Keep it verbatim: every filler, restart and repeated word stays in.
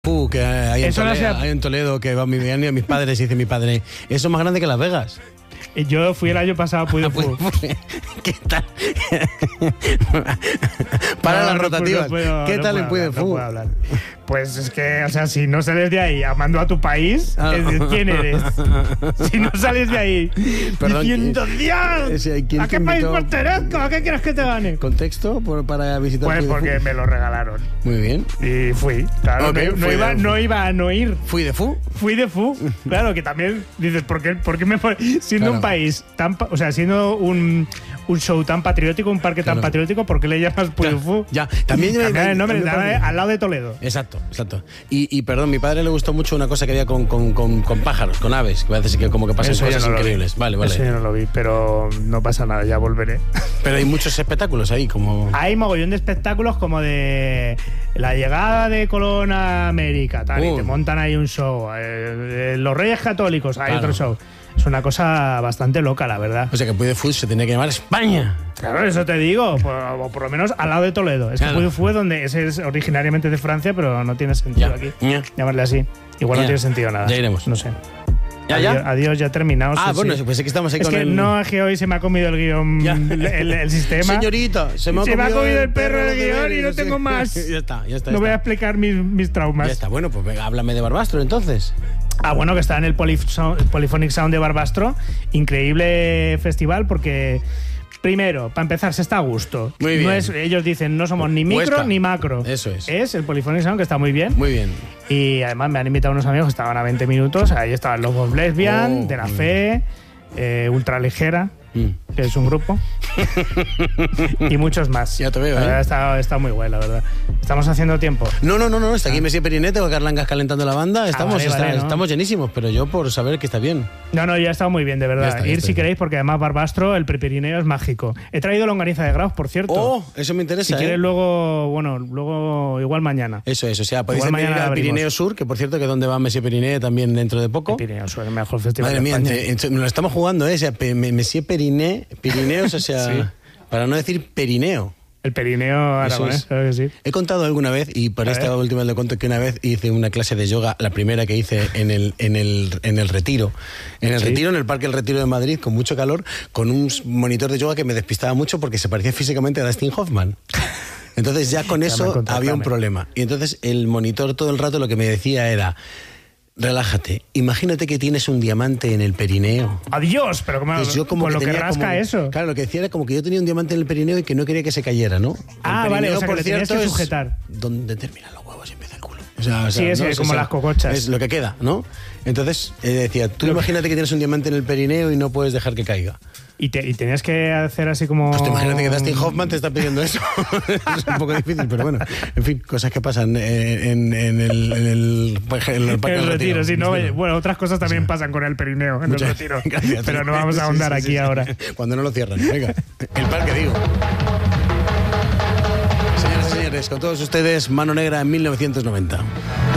Uh, que hay en, Eso no Toledo, sea- hay en Toledo, que va mi, mi- mis padres, dice mi padre, eso es más grande que Las Vegas. Yo fui el año pasado a Puy de Ah, pues, Fú. ¿qué tal? Para No, las no rotativas. puedo, no puedo, ¿Qué no tal puedo en Puy de hablar, no Fú? puedo hablar. Pues es que, o sea, si no sales de ahí amando a tu país, Ah. es decir, ¿quién eres? Si no sales de ahí Perdón, diciendo, eh, sí, ¡Dios! ¿quién ¿A te qué país invitó? pertenezco? ¿A qué quieres que te gane? ¿Contexto por- para visitar Pues Puy de porque Fú? me lo regalaron. Muy bien. Y fui. Claro, Ok, no, no fui iba, de- no iba a no ir. ¿Fui de Fú? Fui de Fu, claro, que también dices, ¿por qué, por qué me pon- siendo Claro. un país tan, pa- o sea, siendo un, un show tan patriótico, un parque tan Claro. patriótico, ¿por qué le llamas Puy de Fu? Ya, también Cambiar el nombre, también- dale al lado de Toledo. Exacto, exacto. Y, y perdón, mi padre le gustó mucho una cosa que había con, con, con, con pájaros, con aves, que parece que como que pasan Eso ya cosas no lo vi. increíbles. Vale, vale. Eso yo no lo vi, pero no pasa nada, ya volveré. Pero hay muchos espectáculos ahí, como. Hay mogollón de espectáculos como de la llegada de Colón a América, tal, Uh. y te montan ahí un show. Eh, eh, los Reyes Católicos, hay Claro. otro show. Es una cosa bastante loca, la verdad. O sea que Puy de Fú se tenía que llamar España. Claro, eso te digo, por, o por lo menos al lado de Toledo. Es Claro. que Puy de Fú es donde ese es originariamente de Francia, pero no tiene sentido Ya. aquí. Ya. Llamarle así. Igual Ya. no tiene sentido nada. Ya iremos. No sé. ¿Ya, adiós, ya? adiós, ya he terminado. Ah, sí, bueno, sí. pensé que estamos ahí Es con que el. no, es que hoy se me ha comido el guión, Ya. el, el- el sistema. Señorita, se me ha Se me ha comido, comido el perro el los guión deberes, y no sé. tengo más. ya está, ya está. No ya voy a está. explicar mis, mis traumas. Ya está, bueno, pues venga, háblame de Barbastro entonces. Ah, bueno, que está en el Polyf- Sound- Polyphonic Sound de Barbastro. Increíble festival porque, primero, para empezar, se está a gusto. Muy bien. No es, ellos dicen, no somos ni micro Huesca. ni macro. Eso es. Es el Polyphonic Sound, que está muy bien. Muy bien. Y además me han invitado unos amigos que estaban a veinte minutos. Ahí estaban los Bob Lesbian, Oh, De La muy Fe, eh, Ultraligera, Mm. que es un grupo, y muchos más. Ya te veo, La ¿eh? verdad, está, está muy guay, la verdad. Estamos haciendo tiempo. No, no, no, no, está aquí Messier Periné, tengo a Carlangas calentando la banda. Estamos, Ah, vale, está- vale, ¿no? estamos llenísimos, pero yo por saber que está bien. No, no, ya ha estado muy bien, de verdad. Ya está, ya Ir está, si ya queréis, porque además Barbastro, el Prepirineo es mágico. He traído longaniza de Graus, por cierto. Oh, eso me interesa. si ¿eh? quieres luego, bueno, luego igual mañana. Eso es, o sea, podéis Igual venir mañana al abrimos. Pirineo Sur, que por cierto que es donde va Messier Periné también dentro de poco. Pirineo es el mejor festival Madre de mía, España. entre- entre- nos lo estamos jugando, ¿eh? O sea, pe- me- Messier Periné, Pirineos, o sea, Sí. para no decir Perineo. El Perineo Eso aragonés, es. claro que sí. He contado alguna vez, y por A esta ver. última le cuento que una vez hice una clase de yoga, la primera que hice en el, en el, en el Retiro. En el Sí. Retiro, en el Parque El Retiro de Madrid, con mucho calor, con un monitor de yoga que me despistaba mucho porque se parecía físicamente a Dustin Hoffman. Entonces ya con Ya me eso contó, había un dame. problema. Y entonces el monitor todo el rato lo que me decía era: relájate, imagínate que tienes un diamante en el perineo. Adiós, pero como, Entonces yo como con que lo que tenía rasca como- eso. Claro, lo que decía era como que yo tenía un diamante en el perineo y que no quería que se cayera, ¿no? El Ah, vale, perineo, o sea, que por le tenías cierto, que es sujetar. donde terminan los huevos y empieza el culo. O sea, o Sí, sea, es ¿no? que O como sea, las cocochas. Es lo que queda, ¿no? Entonces eh, decía, tú Lo- imagínate que tienes un diamante en el perineo y no puedes dejar que caiga. Y, te- y tenías que hacer así como... Pues te imagínate que Dustin Hoffman te está pidiendo eso. Es un poco difícil, pero bueno. En fin, cosas que pasan eh, en, en el, en el, en el Parque el del retiro, sí, no, Retiro. bueno, otras cosas también pasan con el Perineo en Muchas el retiro. gracias. Pero no vamos a ahondar Sí, sí, aquí sí, sí. ahora. Cuando no lo cierran. Venga, el parque, digo. Señoras y señores, con todos ustedes, Mano Negra en mil novecientos noventa.